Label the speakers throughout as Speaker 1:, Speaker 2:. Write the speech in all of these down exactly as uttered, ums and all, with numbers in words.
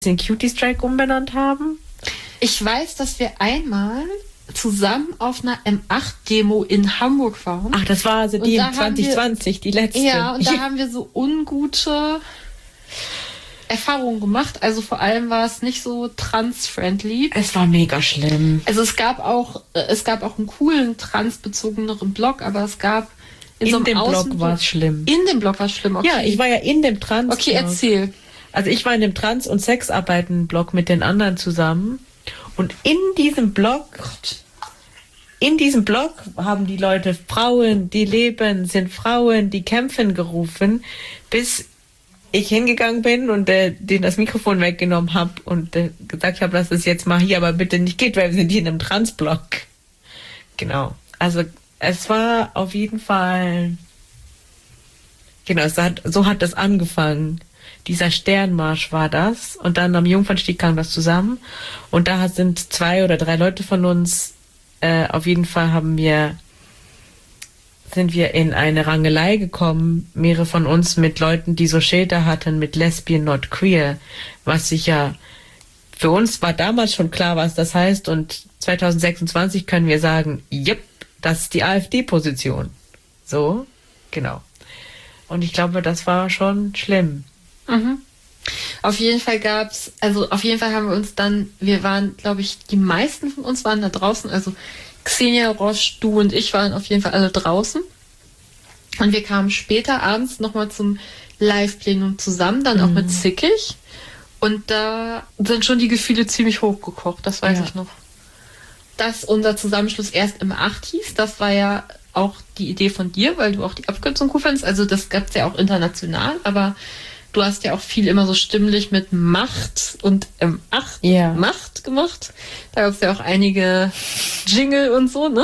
Speaker 1: den Cutie Strike umbenannt haben?
Speaker 2: Ich weiß, dass wir einmal zusammen auf einer M acht Demo in Hamburg waren.
Speaker 1: Ach, das war also die zwanzig zwanzig,
Speaker 2: wir,
Speaker 1: die letzte.
Speaker 2: Ja, und da haben wir so ungute Erfahrungen gemacht. Also vor allem war es nicht so trans-friendly.
Speaker 1: Es war mega schlimm.
Speaker 2: Also es gab auch, es gab auch einen coolen transbezogeneren Blog, aber es gab in,
Speaker 1: in
Speaker 2: so einem
Speaker 1: dem
Speaker 2: Außen-
Speaker 1: Blog war es schlimm.
Speaker 2: In dem Blog war es schlimm, okay.
Speaker 1: Ja, ich war ja in dem Trans.
Speaker 2: Okay, erzähl.
Speaker 1: Also ich war in dem Trans- und Sexarbeiten-Blog mit den anderen zusammen. Und in diesem Blog, in diesem Blog haben die Leute Frauen, die leben, sind Frauen, die kämpfen gerufen, bis ich hingegangen bin und äh, denen das Mikrofon weggenommen habe und äh, gesagt habe, dass es jetzt mal hier aber bitte nicht geht, weil wir sind hier in einem Trans-Blog. Genau. Also es war auf jeden Fall, genau, es hat, so hat das angefangen. Dieser Sternmarsch war das. Und dann am Jungfernstieg kam das zusammen. Und da sind zwei oder drei Leute von uns, äh, auf jeden Fall haben wir, sind wir in eine Rangelei gekommen, mehrere von uns mit Leuten, die so Schilder hatten mit Lesbian not queer, was sich ja, für uns war damals schon klar, was das heißt. Und zwanzig sechsundzwanzig können wir sagen, yep, das ist die AfD-Position. So, genau. Und ich glaube, das war schon schlimm.
Speaker 2: Mhm. Auf jeden Fall gab's, also auf jeden Fall haben wir uns dann, wir waren, glaube ich, die meisten von uns waren da draußen, also Xenia, Roche, du und ich waren auf jeden Fall alle draußen. Und wir kamen später abends nochmal zum Live-Plenum zusammen, dann auch
Speaker 1: Mhm.
Speaker 2: mit Zickig. Und da sind schon die Gefühle ziemlich hochgekocht, das weiß
Speaker 1: Ja.
Speaker 2: ich noch. Dass unser Zusammenschluss erst im acht hieß, das war ja auch die Idee von dir, weil du auch die Abkürzung cool fandest. Also das gab's ja auch international, aber du hast ja auch viel immer so stimmlich mit Macht und M acht
Speaker 1: Ja.
Speaker 2: Macht gemacht. Da gab es ja auch einige Jingle und so, ne?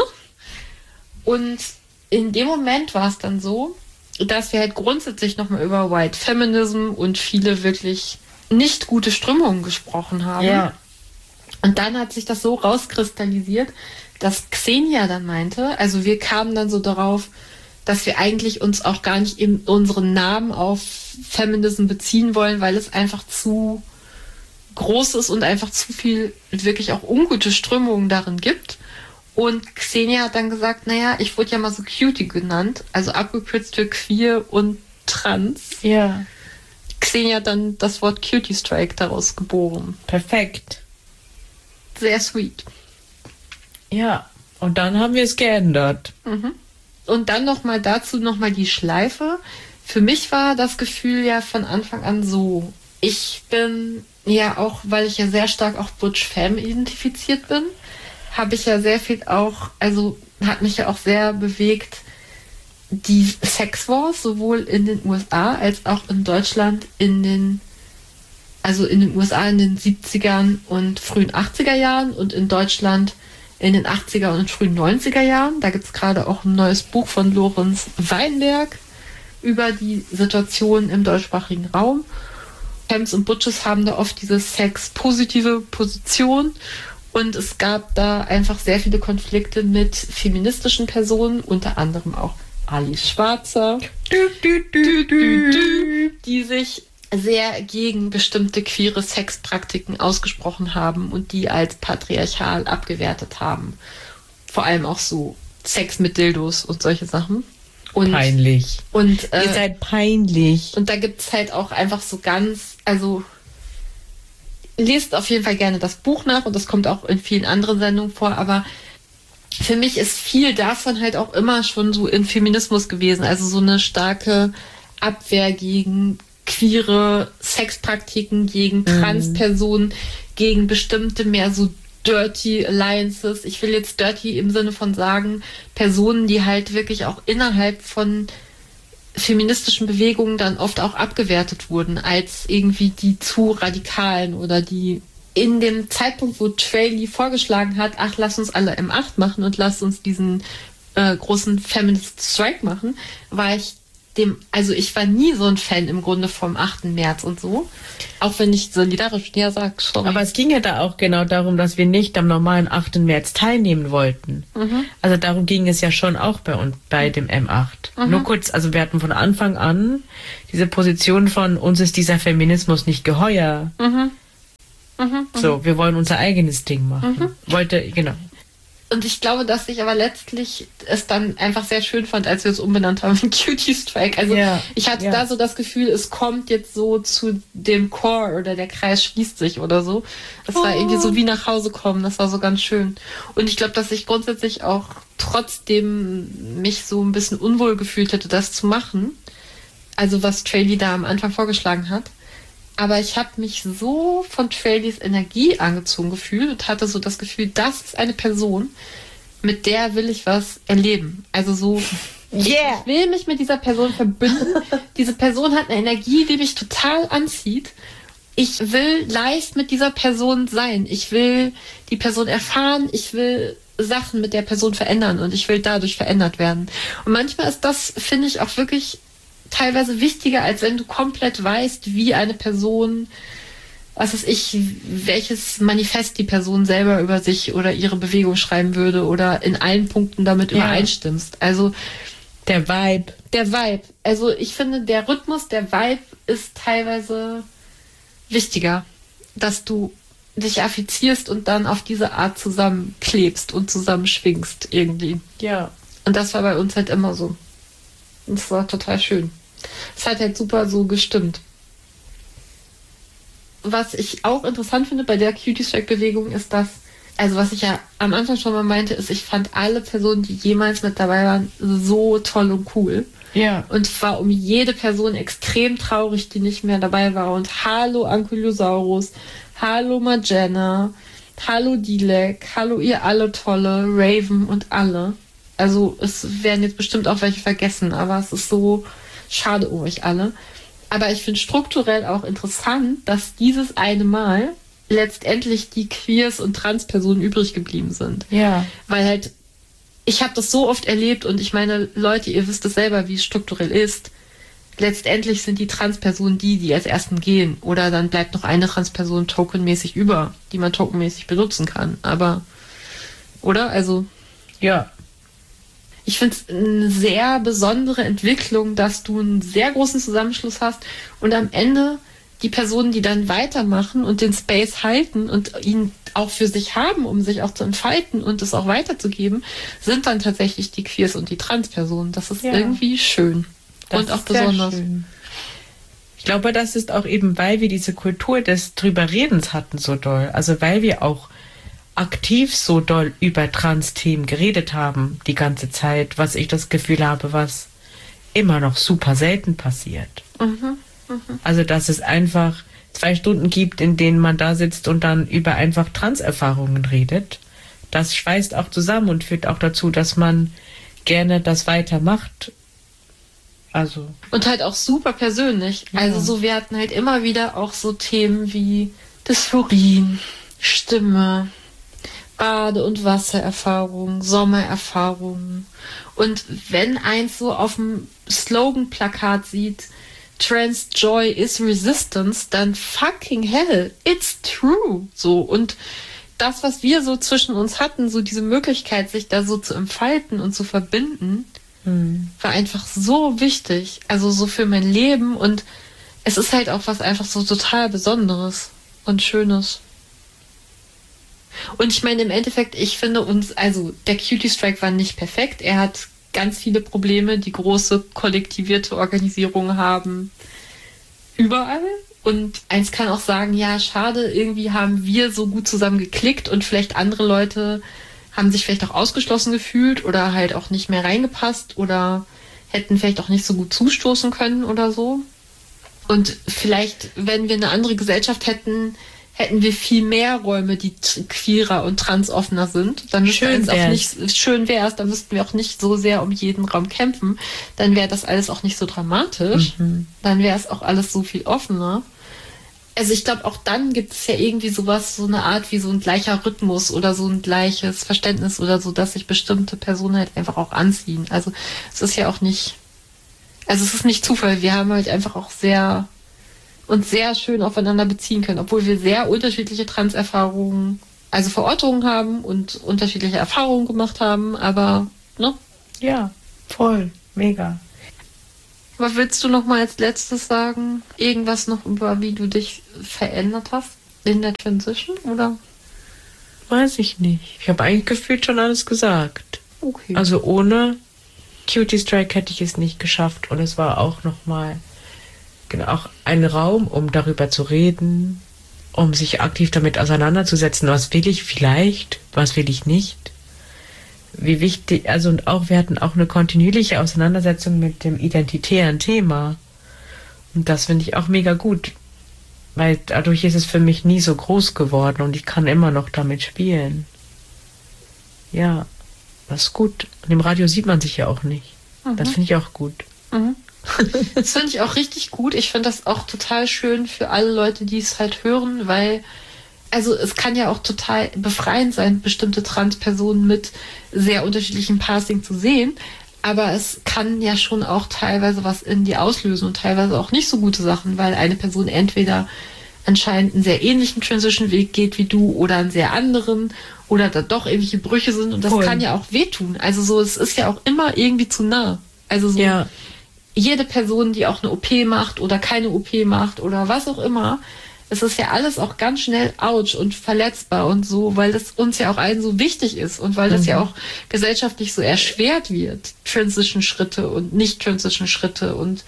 Speaker 2: Und in dem Moment war es dann so, dass wir halt grundsätzlich nochmal über White Feminism und viele wirklich nicht gute Strömungen gesprochen haben.
Speaker 1: Ja.
Speaker 2: Und dann hat sich das so rauskristallisiert, dass Xenia dann meinte, also wir kamen dann so darauf, dass wir eigentlich uns auch gar nicht in unseren Namen auf Feminism beziehen wollen, weil es einfach zu groß ist und einfach zu viel wirklich auch ungute Strömungen darin gibt. Und Xenia hat dann gesagt, naja, ich wurde ja mal so Cutie genannt, also abgekürzt für queer und trans.
Speaker 1: Ja.
Speaker 2: Xenia hat dann das Wort Cutie Strike daraus geboren.
Speaker 1: Perfekt.
Speaker 2: Sehr sweet.
Speaker 1: Ja. Und dann haben wir es geändert.
Speaker 2: Mhm. Und dann nochmal dazu nochmal die Schleife. Für mich war das Gefühl ja von Anfang an so, ich bin ja auch, weil ich ja sehr stark auch Butch Femme identifiziert bin, habe ich ja sehr viel auch, also hat mich ja auch sehr bewegt, die Sex Wars sowohl in den U S A als auch in Deutschland in den, also in den U S A in den siebzigern und frühen achtziger Jahren und in Deutschland in den achtziger und frühen neunziger Jahren. Da gibt es gerade auch ein neues Buch von Lorenz Weinberg über die Situation im deutschsprachigen Raum. Femmes und Butches haben da oft diese sex-positive Position und es gab da einfach sehr viele Konflikte mit feministischen Personen, unter anderem auch Alice Schwarzer, die sich sehr gegen bestimmte queere Sexpraktiken ausgesprochen haben und die als patriarchal abgewertet haben. Vor allem auch so Sex mit Dildos und solche Sachen. Und,
Speaker 1: Peinlich.
Speaker 2: Und, äh,
Speaker 1: Ihr seid peinlich.
Speaker 2: Und da gibt's halt auch einfach so ganz, also lest auf jeden Fall gerne das Buch nach und das kommt auch in vielen anderen Sendungen vor, aber für mich ist viel davon halt auch immer schon so in Feminismus gewesen, also so eine starke Abwehr gegen queere Sexpraktiken, gegen Transpersonen, gegen bestimmte mehr so Dirty Alliances. Ich will jetzt Dirty im Sinne von sagen, Personen, die halt wirklich auch innerhalb von feministischen Bewegungen dann oft auch abgewertet wurden, als irgendwie die zu radikalen oder die in dem Zeitpunkt, wo Traley vorgeschlagen hat, ach, lass uns alle M acht machen und lass uns diesen äh, großen Feminist Strike machen, war ich dem, also ich war nie so ein Fan im Grunde vom achten März und so, auch wenn ich solidarisch ja sag, sorry.
Speaker 1: Aber es ging ja da auch genau darum, dass wir nicht am normalen achten März teilnehmen wollten.
Speaker 2: Mhm.
Speaker 1: Also darum ging es ja schon auch bei uns, bei dem M acht.
Speaker 2: Mhm.
Speaker 1: Nur kurz, also wir hatten von Anfang an diese Position von, uns ist dieser Feminismus nicht geheuer.
Speaker 2: Mhm. Mhm,
Speaker 1: so, wir wollen unser eigenes Ding machen.
Speaker 2: Mhm.
Speaker 1: Wollte, genau.
Speaker 2: Und ich glaube, dass ich aber letztlich es dann einfach sehr schön fand, als wir es umbenannt haben in Cutie Strike. Also
Speaker 1: Ja,
Speaker 2: ich hatte
Speaker 1: ja.
Speaker 2: da so das Gefühl, es kommt jetzt so zu dem Core oder der Kreis schließt sich oder so. Es war
Speaker 1: Oh.
Speaker 2: irgendwie so wie nach Hause kommen. Das war so ganz schön. Und ich glaube, dass ich grundsätzlich auch trotzdem mich so ein bisschen unwohl gefühlt hätte, das zu machen. Also was Traley da am Anfang vorgeschlagen hat. Aber ich habe mich so von Traleys Energie angezogen gefühlt und hatte so das Gefühl, das ist eine Person, mit der will ich was erleben. Also so,
Speaker 1: Yeah.
Speaker 2: ich will mich mit dieser Person verbinden. Diese Person hat eine Energie, die mich total anzieht. Ich will live mit dieser Person sein. Ich will die Person erfahren. Ich will Sachen mit der Person verändern und ich will dadurch verändert werden. Und manchmal ist das, finde ich, auch wirklich teilweise wichtiger, als wenn du komplett weißt, wie eine Person, was weiß ich, welches Manifest die Person selber über sich oder ihre Bewegung schreiben würde oder in allen Punkten damit
Speaker 1: Ja.
Speaker 2: übereinstimmst. Also
Speaker 1: Der Vibe.
Speaker 2: der Vibe. Also ich finde, der Rhythmus, der Vibe ist teilweise wichtiger, dass du dich affizierst und dann auf diese Art zusammenklebst und zusammenschwingst irgendwie.
Speaker 1: Ja.
Speaker 2: Und das war bei uns halt immer so. Und es war total schön. Es hat halt super so gestimmt. Was ich auch interessant finde bei der Cutie-Strike-Bewegung ist, dass, also was ich ja am Anfang schon mal meinte, ist, ich fand alle Personen, die jemals mit dabei waren, so toll und cool.
Speaker 1: Ja.
Speaker 2: Und war um jede Person extrem traurig, die nicht mehr dabei war. Und hallo Ankylosaurus, hallo Magena, hallo Dilek, hallo ihr alle tolle, Raven und alle. Also es werden jetzt bestimmt auch welche vergessen, aber es ist so schade um euch alle. Aber ich finde strukturell auch interessant, dass dieses eine Mal letztendlich die Queers und Trans-Personen übrig geblieben sind.
Speaker 1: Ja.
Speaker 2: Weil halt, ich habe das so oft erlebt und ich meine, Leute, ihr wisst es selber, wie es strukturell ist. Letztendlich sind die Trans-Personen die, die als ersten gehen. Oder dann bleibt noch eine Trans-Person tokenmäßig über, die man tokenmäßig benutzen kann. Aber, oder? Also,
Speaker 1: Ja.
Speaker 2: ich finde es eine sehr besondere Entwicklung, dass du einen sehr großen Zusammenschluss hast und am Ende die Personen, die dann weitermachen und den Space halten und ihn auch für sich haben, um sich auch zu entfalten und es auch weiterzugeben, sind dann tatsächlich die Queers und die Trans-Personen. Das ist
Speaker 1: Ja.
Speaker 2: irgendwie schön
Speaker 1: Das
Speaker 2: und auch
Speaker 1: ist sehr
Speaker 2: besonders.
Speaker 1: schön. Ich glaube, das ist auch eben, weil wir diese Kultur des Drüberredens hatten so doll. Also weil wir auch aktiv so doll über Trans-Themen geredet haben die ganze Zeit, was ich das Gefühl habe, was immer noch super selten passiert.
Speaker 2: Mhm.
Speaker 1: Also dass es einfach zwei Stunden gibt, in denen man da sitzt und dann über einfach Trans-Erfahrungen redet. Das schweißt auch zusammen und führt auch dazu, dass man gerne das weitermacht. Also
Speaker 2: Und halt auch super persönlich.
Speaker 1: Ja.
Speaker 2: Also so, wir hatten halt immer wieder auch so Themen wie Dysphorie, Stimme, Bade- und Wassererfahrungen, Sommererfahrungen. Und wenn eins so auf dem Slogan-Plakat sieht, Trans Joy is Resistance, dann fucking hell, it's true. So, und das, was wir so zwischen uns hatten, so diese Möglichkeit, sich da so zu entfalten und zu verbinden,
Speaker 1: hm.
Speaker 2: war einfach so wichtig. Also so für mein Leben und es ist halt auch was einfach so total Besonderes und Schönes. Und ich meine, im Endeffekt, ich finde uns, also der Cutie Strike war nicht perfekt. Er hat ganz viele Probleme, die große kollektivierte Organisierungen haben. Überall. Und eins kann auch sagen, ja, schade, irgendwie haben wir so gut zusammen geklickt und vielleicht andere Leute haben sich vielleicht auch ausgeschlossen gefühlt oder halt auch nicht mehr reingepasst oder hätten vielleicht auch nicht so gut zustoßen können oder so. Und vielleicht, wenn wir eine andere Gesellschaft hätten, hätten wir viel mehr Räume, die t- queerer und transoffener sind. Dann müssten wir
Speaker 1: Schön
Speaker 2: uns auch
Speaker 1: wär's.
Speaker 2: nicht, schön wär's, dann müssten wir auch nicht so sehr um jeden Raum kämpfen. Dann wäre das alles auch nicht so dramatisch.
Speaker 1: Mhm.
Speaker 2: Dann wäre es auch alles so viel offener. Also ich glaube, auch dann gibt es ja irgendwie sowas, so eine Art wie so ein gleicher Rhythmus oder so ein gleiches Verständnis oder so, dass sich bestimmte Personen halt einfach auch anziehen. Also es ist ja auch nicht, also es ist nicht Zufall. Wir haben halt einfach auch sehr uns sehr schön aufeinander beziehen können, obwohl wir sehr unterschiedliche Trans-Erfahrungen, also Verortungen haben und unterschiedliche Erfahrungen gemacht haben, aber, ne?
Speaker 1: Ja, voll, mega.
Speaker 2: Was willst du noch mal als letztes sagen? Irgendwas noch über, wie du dich verändert hast? in der Transition, oder?
Speaker 1: Weiß ich nicht. Ich habe eigentlich gefühlt schon alles gesagt.
Speaker 2: Okay.
Speaker 1: Also ohne Cutie Strike hätte ich es nicht geschafft. Und es war auch nochmal genau, auch ein Raum, um darüber zu reden, um sich aktiv damit auseinanderzusetzen. Was will ich vielleicht, was will ich nicht? Wie wichtig, also und auch, wir hatten auch eine kontinuierliche Auseinandersetzung mit dem identitären Thema. Und das finde ich auch mega gut. Weil dadurch ist es für mich nie so groß geworden und ich kann immer noch damit spielen. Ja, das ist gut. Und im Radio sieht man sich ja auch nicht. Mhm. Das finde ich auch gut.
Speaker 2: Mhm. Das finde ich auch richtig gut. Ich finde das auch total schön für alle Leute, die es halt hören, weil, also es kann ja auch total befreiend sein, bestimmte Transpersonen mit sehr unterschiedlichem Passing zu sehen. Aber es kann ja schon auch teilweise was in dir auslösen und teilweise auch nicht so gute Sachen, weil eine Person entweder anscheinend einen sehr ähnlichen Transition-Weg geht wie du oder einen sehr anderen oder da doch irgendwelche Brüche sind und das cool. kann ja auch wehtun. Also so, es ist ja auch immer irgendwie zu nah. Also so
Speaker 1: ja.
Speaker 2: jede Person, die auch eine O P macht oder keine O P macht oder was auch immer, es ist ja alles auch ganz schnell ouch und verletzbar und so, weil das uns ja auch allen so wichtig ist und weil das mhm. ja auch gesellschaftlich so erschwert wird, Transition-Schritte und Nicht-Transition-Schritte und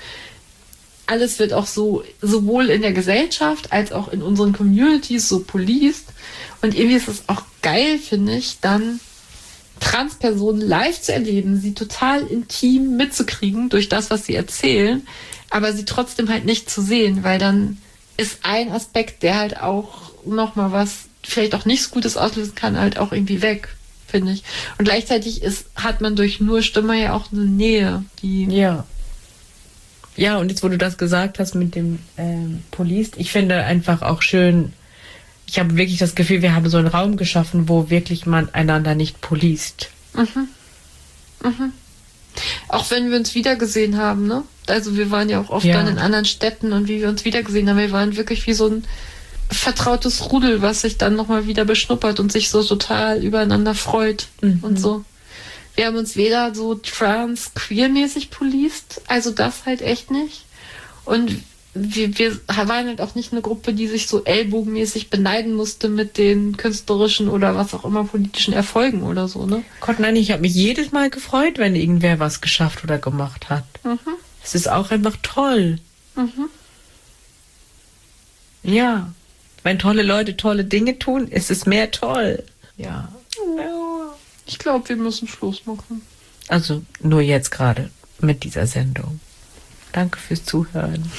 Speaker 2: alles wird auch so, sowohl in der Gesellschaft als auch in unseren Communities so policed und irgendwie ist es auch geil, finde ich, dann Transpersonen live zu erleben, sie total intim mitzukriegen durch das, was sie erzählen, aber sie trotzdem halt nicht zu sehen, weil dann ist ein Aspekt, der halt auch nochmal was vielleicht auch nichts Gutes auslösen kann, halt auch irgendwie weg, finde ich. Und gleichzeitig ist, hat man durch nur Stimme ja auch eine Nähe, die...
Speaker 1: Ja. Ja, und jetzt, wo du das gesagt hast mit dem ähm, Policed, ich finde einfach auch schön, ich habe wirklich das Gefühl, wir haben so einen Raum geschaffen, wo wirklich man einander nicht policed.
Speaker 2: Mhm. Mhm. Auch wenn wir uns wiedergesehen haben, ne? Also wir waren ja auch oft ja. dann in anderen Städten und wie wir uns wiedergesehen haben, wir waren wirklich wie so ein vertrautes Rudel, was sich dann nochmal wieder beschnuppert und sich so total übereinander freut mhm. und so. Wir haben uns weder so trans-queer-mäßig policed, also das halt echt nicht. Und wir, wir waren halt auch nicht eine Gruppe, die sich so ellbogenmäßig beneiden musste mit den künstlerischen oder was auch immer politischen Erfolgen oder so, ne?
Speaker 1: Gott, nein, ich habe mich jedes Mal gefreut, wenn irgendwer was geschafft oder gemacht hat. Mhm. Es ist auch einfach toll. Mhm. Ja, wenn tolle Leute tolle Dinge tun, ist es mehr toll. Ja.
Speaker 2: Ich glaube, wir müssen Schluss machen.
Speaker 1: Also nur jetzt gerade mit dieser Sendung. Danke fürs Zuhören.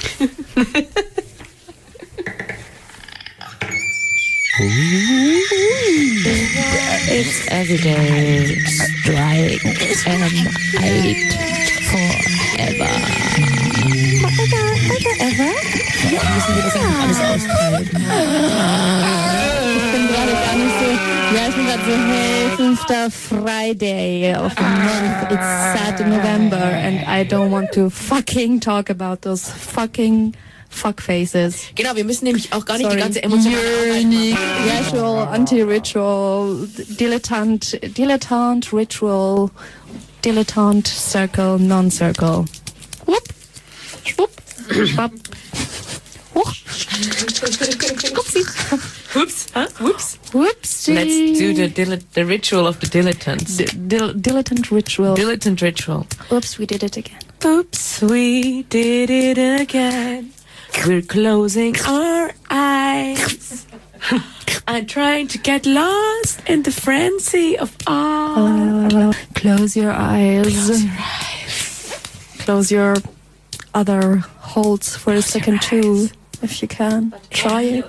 Speaker 1: It's everyday strike and fight forever. Forever, ever, ever? Ja, müssen wir das einfach alles austreiben. Ich bin gerade gar nicht so, ja, ich bin gerade so, hey, fünfter Friday of the month, it's sad November and I don't want to fucking talk about those fucking Fuckfaces. Genau, wir müssen nämlich auch gar nicht Sorry. die ganze emotionale Arbeit machen. Ritual, Anti-Ritual, Dilettant, Dilettant, Ritual, Dilettant, Circle, Non-Circle. Whoop, schwupp, schwapp. Huch. Upsi. Whoops, huh? Whoops. Whoopsie. Let's do the, dil- the ritual of the dilettantes. D- dil- dilettant ritual. Dilettant ritual. Oops, we did it again. Oops, we did it again. We're closing our eyes. I'm trying to get lost in the frenzy of all. Close your eyes. Close your eyes. Close your other holds for Close a second too, if you can. Try it.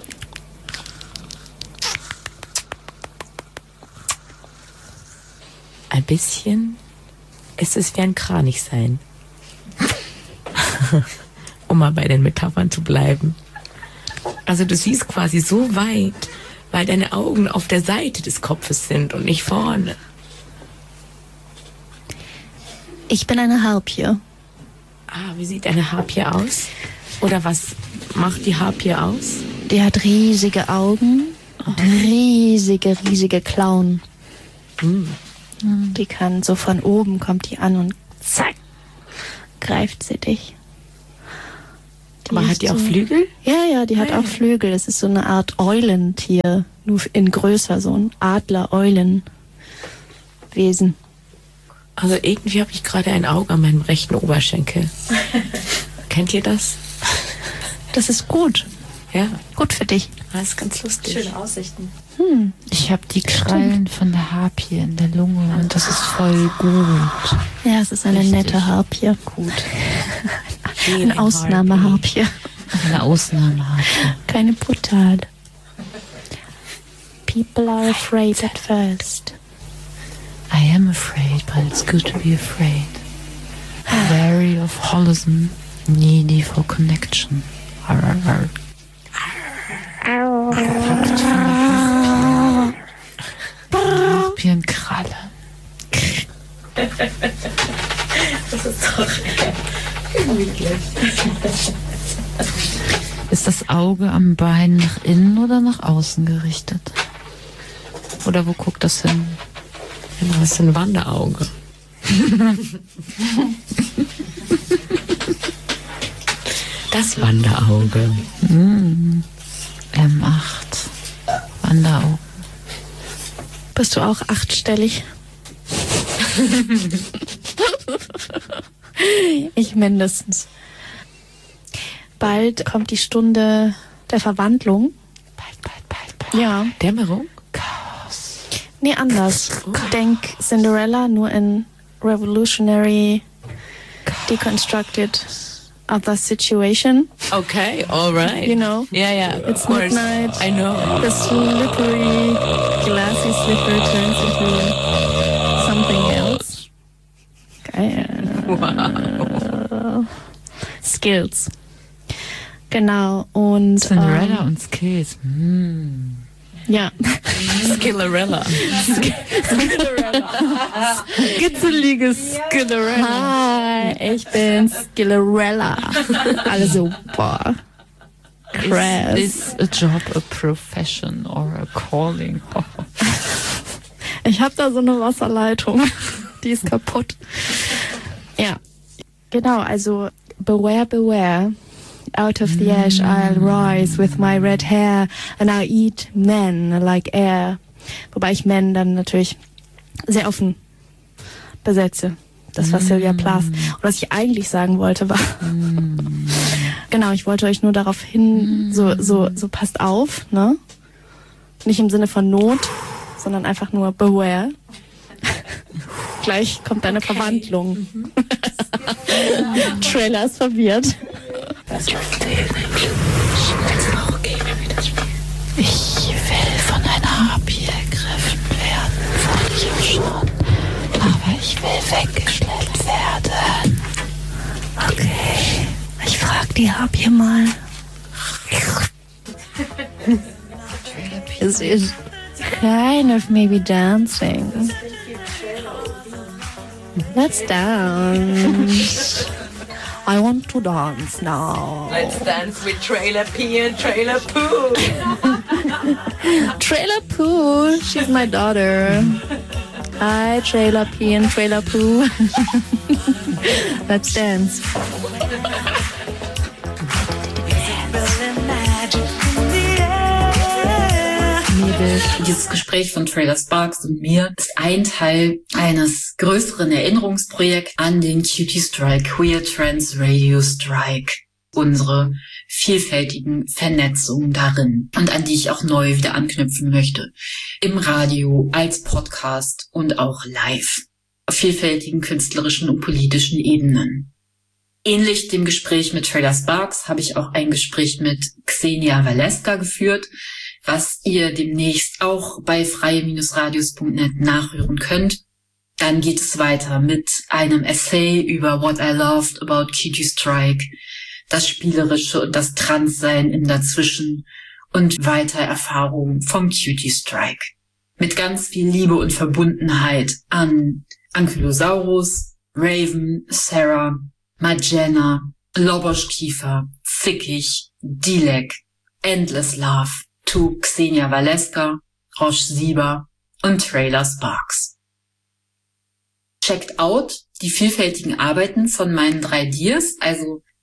Speaker 1: Ein bisschen ist es wie ein Kranichsein. Um mal bei den Metaphern zu bleiben. Also du siehst quasi so weit, weil deine Augen auf der Seite des Kopfes sind und nicht vorne.
Speaker 3: Ich bin eine Harpie.
Speaker 1: Ah, wie sieht eine Harpie aus? Oder was macht die Harpie aus?
Speaker 3: Die hat riesige Augen und riesige, riesige Klauen. Hm. Die kann so von oben, kommt die an und zack, greift sie dich.
Speaker 1: Aber hat die auch Flügel?
Speaker 3: Ja, ja, die hat
Speaker 1: Ah,
Speaker 3: auch
Speaker 1: ja.
Speaker 3: Flügel. Es ist so eine Art Eulentier, nur in größer, so ein Adler-Eulen-Wesen.
Speaker 1: Also irgendwie habe ich gerade ein Auge an meinem rechten Oberschenkel. Kennt ihr das?
Speaker 3: Das ist gut.
Speaker 1: Ja,
Speaker 3: Gut für dich.
Speaker 1: das ist ganz lustig.
Speaker 2: Schöne Aussichten.
Speaker 3: Hm.
Speaker 4: Ich habe die Krallen von der Harpie in der Lunge und das ist voll gut.
Speaker 3: Ja, es ist eine
Speaker 4: Richtig.
Speaker 3: nette Harpie.
Speaker 4: Gut.
Speaker 3: Eine Ausnahmeharpie.
Speaker 4: Eine Ausnahmeharpie.
Speaker 3: Keine brutale. People are afraid at first.
Speaker 4: I am afraid, but it's good to be afraid. Wary of holism, needy for connection. Arr, arr. Gepackt von der Harpienkralle.
Speaker 1: Das ist doch gemütlich.
Speaker 4: Ist das Auge am Bein nach innen oder nach außen gerichtet? Oder wo guckt das hin?
Speaker 1: Genau, das ist ein Wanderauge. Das Wanderauge.
Speaker 4: Mm. M acht. Wanderauge.
Speaker 3: Bist du auch achtstellig? Ich mindestens. Bald kommt die Stunde der Verwandlung.
Speaker 4: Bald, bald, bald, bald.
Speaker 3: Ja.
Speaker 1: Dämmerung?
Speaker 4: Chaos.
Speaker 3: Nee, anders. Denk Cinderella nur in revolutionary, deconstructed other situation.
Speaker 1: Okay, all right.
Speaker 3: You know,
Speaker 1: Yeah, yeah.
Speaker 3: it's
Speaker 1: of course.
Speaker 3: midnight.
Speaker 1: I know.
Speaker 3: The slippery, glassy slipper turns into something else. Geil.
Speaker 1: Wow.
Speaker 3: Skills. Genau. Und
Speaker 4: Cinderella
Speaker 3: ähm,
Speaker 4: und Skills. Mm.
Speaker 3: ja.
Speaker 1: Skillerella.
Speaker 3: Skizzelige Skillerella. Hi, ich bin Skillerella. Alle so, boah. Crass.
Speaker 4: Is a job a profession or a calling? Oh.
Speaker 3: Ich habe da so eine Wasserleitung. Die ist kaputt. Ja. Genau, also beware, beware. Out of the ash I'll rise with my red hair and I'll eat men like air. Wobei ich men dann natürlich sehr offen besetze. Das war Sylvia Plath. Und was ich eigentlich sagen wollte war, genau, ich wollte euch nur darauf hin, so, so, so passt auf, ne? Nicht im Sinne von Not, sondern einfach nur beware. Gleich kommt eine Verwandlung. Trailer ist verwirrt.
Speaker 4: Ich will von einer Harpie ergriffen werden, wollte ich auch schon. Aber ich will weggeschleppt werden.
Speaker 3: Okay. Ich frag die Harpie mal. Is it kind of maybe dancing? Let's dance. I want to dance now.
Speaker 1: Let's dance with Trailer P and Trailer Pooh.
Speaker 3: Trailer Pooh, she's my daughter. Hi, Trailer P and Trailer Pooh. Let's dance.
Speaker 5: Dieses Gespräch von Trailer Sparks und mir ist ein Teil eines größeren Erinnerungsprojekts an den Cutie Strike, Queer Trans Radio Strike. Unsere vielfältigen Vernetzungen darin und an die ich auch neu wieder anknüpfen möchte. Im Radio, als Podcast und auch live. Auf vielfältigen künstlerischen und politischen Ebenen. Ähnlich dem Gespräch mit Trailer Sparks habe ich auch ein Gespräch mit Xenia Valeska geführt, was ihr demnächst auch bei freie Radios punkt net nachhören könnt. Dann geht es weiter mit einem Essay über What I Loved About Cutie Strike, das Spielerische und das Transsein im Dazwischen und weiter Erfahrungen vom Cutie Strike. Mit ganz viel Liebe und Verbundenheit an Ankylosaurus, Raven, Sarah, Magena, Loboschkiefer, Zickig, Dilek, Endless Love, to Xenia Valeska, Roche Sieber und Trailer Sparks. Checkt out die vielfältigen Arbeiten von meinen drei Dears, also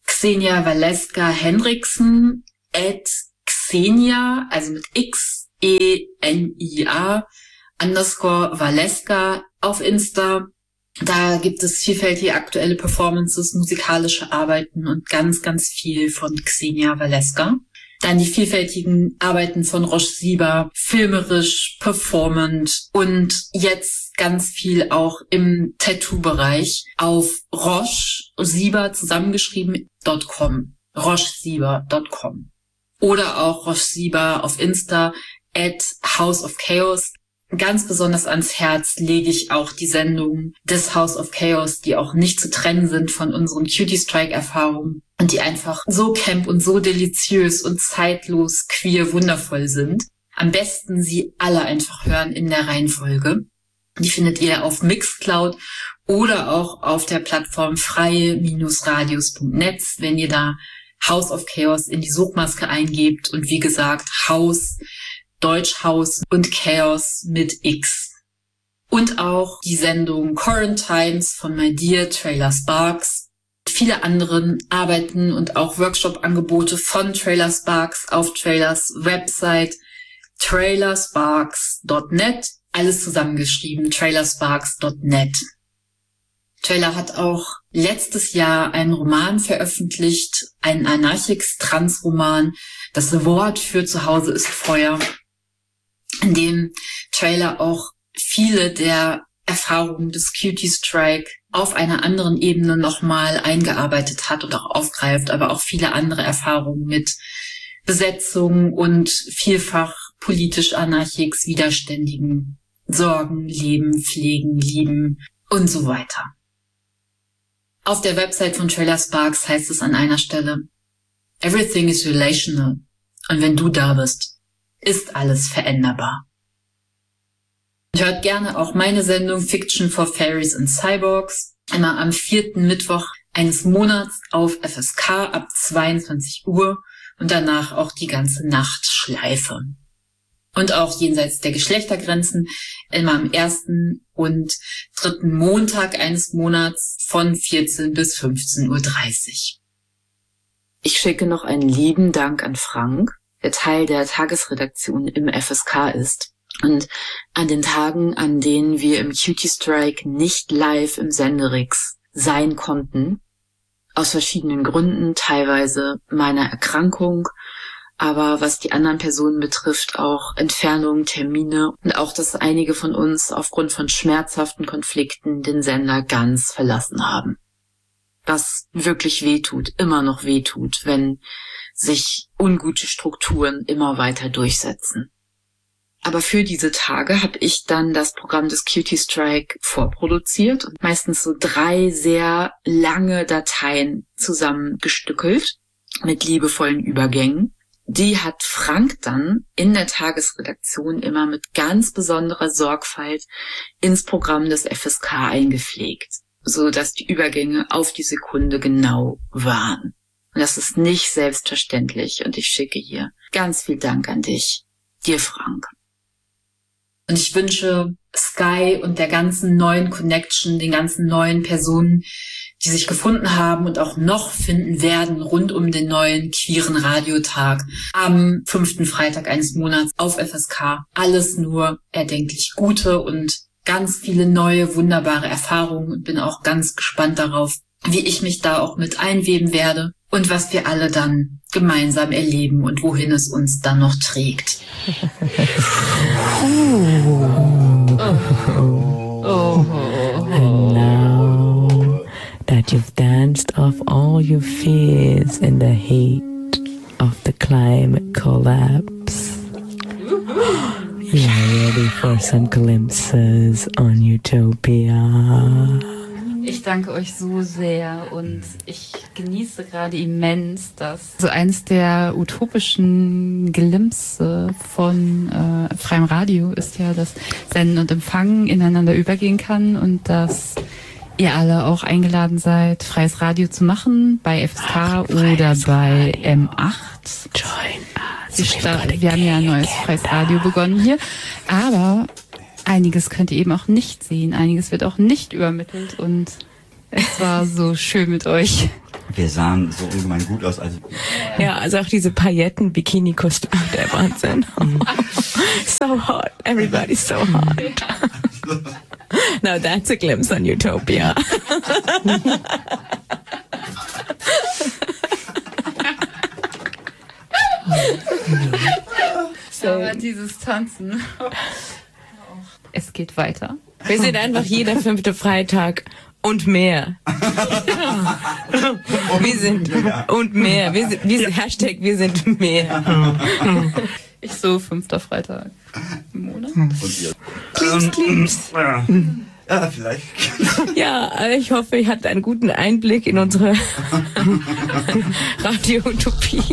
Speaker 5: Xenia Valeska Hendriksen at Xenia, also mit X, E, N, I, A, underscore Valeska auf Insta. Da gibt es vielfältige aktuelle Performances, musikalische Arbeiten und ganz, ganz viel von Xenia Valeska. Dann die vielfältigen Arbeiten von Roche Sieber, filmerisch, performant und jetzt ganz viel auch im Tattoo-Bereich auf Roche Sieber zusammengeschrieben .com, roche sieber .com oder auch Roche Sieber auf Insta at House of Chaos. Ganz besonders ans Herz lege ich auch die Sendungen des House of Chaos, die auch nicht zu trennen sind von unseren Cutie Strike-Erfahrungen und die einfach so camp und so deliziös und zeitlos queer wundervoll sind. Am besten sie alle einfach hören in der Reihenfolge. Die findet ihr auf Mixcloud oder auch auf der Plattform freie Radios punkt net, wenn ihr da House of Chaos in die Suchmaske eingebt und wie gesagt House Deutschhaus und Chaos mit X. Und auch die Sendung Quarantines von My Dear Trailer Sparks. Viele anderen Arbeiten und auch Workshop-Angebote von Trailer Sparks auf Trailers Website trailersparks punkt net. Alles zusammengeschrieben, trailersparks punkt net. Trailer hat auch letztes Jahr einen Roman veröffentlicht, einen Anarchix-Trans-Roman. Das Wort für zu Hause ist Feuer, in dem Trailer auch viele der Erfahrungen des Cutie Strike auf einer anderen Ebene nochmal eingearbeitet hat und auch aufgreift, aber auch viele andere Erfahrungen mit Besetzung und vielfach politisch Anarchix, Widerständigen, Sorgen, Leben, Pflegen, Lieben und so weiter. Auf der Website von Trailer Sparks heißt es an einer Stelle: Everything is relational. Und wenn du da bist, ist alles veränderbar. Und hört gerne auch meine Sendung Fiction for Fairies and Cyborgs immer am vierten Mittwoch eines Monats auf F S K ab zweiundzwanzig Uhr und danach auch die ganze Nachtschleife. Und auch jenseits der Geschlechtergrenzen immer am ersten und dritten Montag eines Monats von vierzehn bis fünfzehn Uhr dreißig. Ich schicke noch einen lieben Dank an Frank, der Teil der Tagesredaktion im F S K ist. Und an den Tagen, an denen wir im Cutie Strike nicht live im Senderix sein konnten, aus verschiedenen Gründen, teilweise meiner Erkrankung, aber was die anderen Personen betrifft, auch Entfernungen, Termine und auch, dass einige von uns aufgrund von schmerzhaften Konflikten den Sender ganz verlassen haben. Was wirklich wehtut, immer noch wehtut, wenn sich ungute Strukturen immer weiter durchsetzen. Aber für diese Tage habe ich dann das Programm des Cutie Strike vorproduziert und meistens so drei sehr lange Dateien zusammengestückelt mit liebevollen Übergängen. Die hat Frank dann in der Tagesredaktion immer mit ganz besonderer Sorgfalt ins Programm des F S K eingepflegt, so dass die Übergänge auf die Sekunde genau waren. Und das ist nicht selbstverständlich und ich schicke hier ganz viel Dank an dich, dir Frank. Und ich wünsche Sky und der ganzen neuen Connection, den ganzen neuen Personen, die sich gefunden haben und auch noch finden werden rund um den neuen queeren Radiotag am fünften Freitag eines Monats auf F S K. Alles nur erdenklich Gute und ganz viele neue, wunderbare Erfahrungen und bin auch ganz gespannt darauf, wie ich mich da auch mit einweben werde und was wir alle dann gemeinsam erleben und wohin es uns dann noch trägt.
Speaker 1: And now that you've danced off all your fears in the heat of the climate collapse, you're ready for some glimpses on Utopia.
Speaker 4: Ich danke euch so sehr und ich genieße gerade immens, dass so eins der utopischen Glimpse von äh, freiem Radio ist ja, dass Senden und Empfangen ineinander übergehen kann und dass ihr alle auch eingeladen seid, freies Radio zu machen bei F S K oder bei M acht.
Speaker 1: Join us.
Speaker 4: Wir haben ja ein neues freies Radio begonnen hier, aber einiges könnt ihr eben auch nicht sehen, einiges wird auch nicht übermittelt und es war so schön mit euch.
Speaker 6: wir sahen so ungemein gut aus. Also
Speaker 1: Ja, also auch diese Pailletten-Bikini-Kostüme, der Wahnsinn. So hot, everybody's so hot. Now that's a glimpse on Utopia.
Speaker 4: Aber dieses Tanzen. Es geht weiter.
Speaker 1: Wir sind einfach jeder fünfte Freitag und mehr. Wir sind und mehr. Wir sind, wir sind Hashtag wir sind mehr.
Speaker 4: Ich so fünfter Freitag im Monat.
Speaker 6: und ihr.
Speaker 1: Klips, klips.
Speaker 6: Ja, ja, vielleicht.
Speaker 1: Ja, ich hoffe, ihr hattet einen guten Einblick in unsere Radio-Utopie.